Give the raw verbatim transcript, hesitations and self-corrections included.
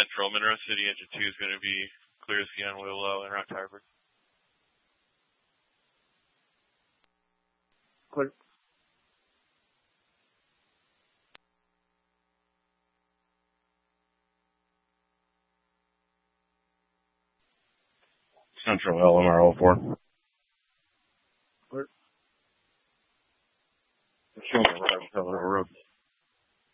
Central, Monroe City engine two is going to be clear ski on wheel low and Rock Harbor. Clear. Central L M R oh four. Clear. Showing the right side of the road.